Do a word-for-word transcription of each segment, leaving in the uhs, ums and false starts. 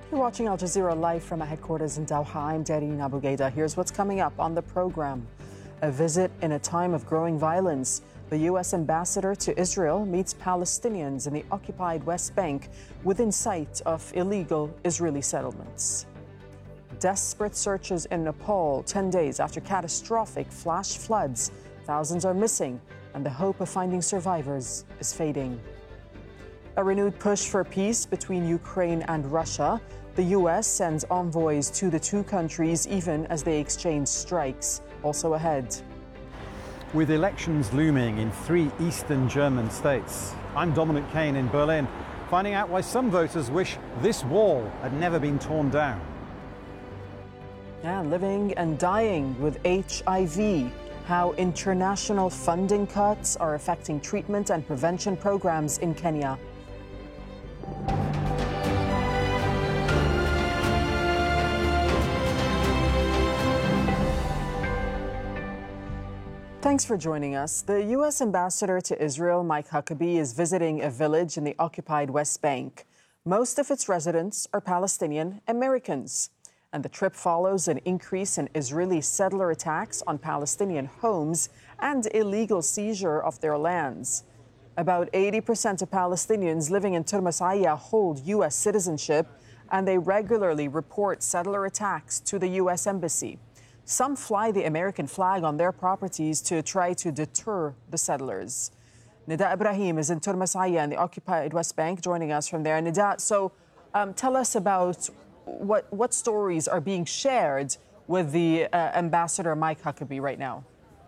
You're watching Al Jazeera live from our headquarters in Doha. I'm Darine Abu Gheda. Here's what's coming up on the program. A visit in a time of growing violence. The U S ambassador to Israel meets Palestinians in the occupied West Bank within sight of illegal Israeli settlements. Desperate searches in Nepal ten days after catastrophic flash floods. Thousands are missing, and the hope of finding survivors is fading. A renewed push for peace between Ukraine and Russia. The U S sends envoys to the two countries even as they exchange strikes. Also ahead. With elections looming in three eastern German states, I'm Dominic Kane in Berlin, finding out why some voters wish this wall had never been torn down. Yeah, living and dying with H I V. How international funding cuts are affecting treatment and prevention programs in Kenya. Thanks for joining us. The U S ambassador to Israel, Mike Huckabee, is visiting a village in the occupied West Bank. Most of its residents are Palestinian Americans. And the trip follows an increase in Israeli settler attacks on Palestinian homes and illegal seizure of their lands. About eighty percent of Palestinians living in Turmasaya hold U S citizenship, and they regularly report settler attacks to the U S Embassy. Some fly the American flag on their properties to try to deter the settlers. Nida Ibrahim is in Turmasaya in the occupied West Bank, joining us from there. Nida, so um, tell us about what, what stories are being shared with the uh, ambassador Mike Huckabee right now.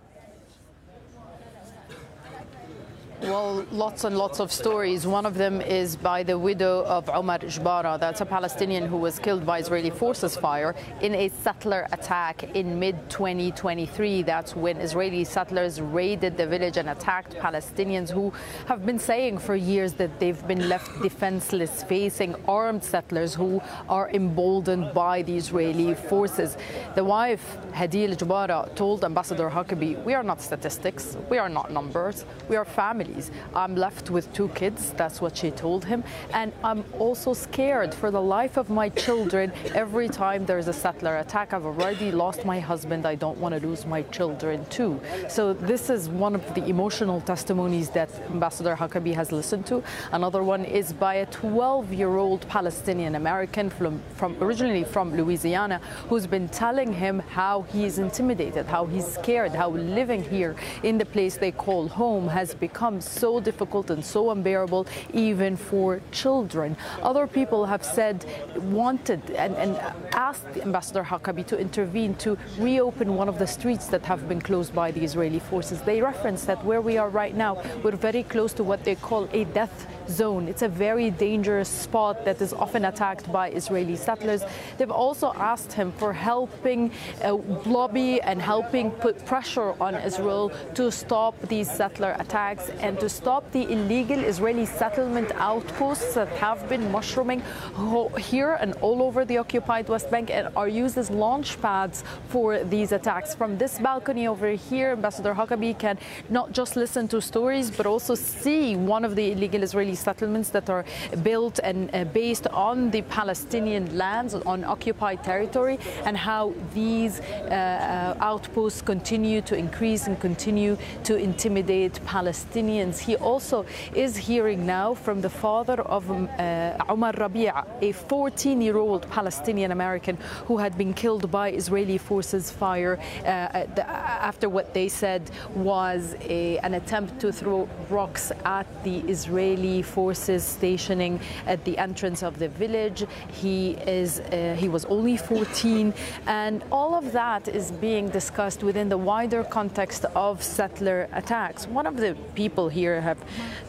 Well, lots and lots of stories. One of them is by the widow of Omar Jbara. That's a Palestinian who was killed by Israeli forces fire in a settler attack in mid twenty twenty-three. That's when Israeli settlers raided the village and attacked Palestinians who have been saying for years that they've been left defenseless, facing armed settlers who are emboldened by the Israeli forces. The wife, Hadil Jbara, told Ambassador Huckabee, "We are not statistics, we are not numbers, we are families. I'm left with two kids," that's what she told him, "and I'm also scared for the life of my children every time there's a settler attack. I've already lost my husband. I don't want to lose my children too." So this is one of the emotional testimonies that Ambassador Huckabee has listened to. Another one is by a twelve-year-old Palestinian American from, from originally from Louisiana, who's been telling him how he's intimidated, how he's scared, how living here in the place they call home has become so difficult and so unbearable even for children. Other people have said, wanted and, and asked Ambassador Huckabee to intervene to reopen one of the streets that have been closed by the Israeli forces. They reference that where we are right now, we're very close to what they call a death zone. It's a very dangerous spot that is often attacked by Israeli settlers. They've also asked him for helping uh, lobby and helping put pressure on Israel to stop these settler attacks and to stop the illegal Israeli settlement outposts that have been mushrooming here and all over the occupied West Bank and are used as launch pads for these attacks. From this balcony over here, Ambassador Huckabee can not just listen to stories, but also see one of the illegal Israeli settlements that are built and uh, based on the Palestinian lands, on occupied territory, and how these uh, outposts continue to increase and continue to intimidate Palestinians. He also is hearing now from the father of um, uh, Omar Rabia, a fourteen-year-old Palestinian American who had been killed by Israeli forces fire uh, the, after what they said was a, an attempt to throw rocks at the Israeli forces stationing at the entrance of the village. He is uh, he was only fourteen, and all of that is being discussed within the wider context of settler attacks. One of the people here have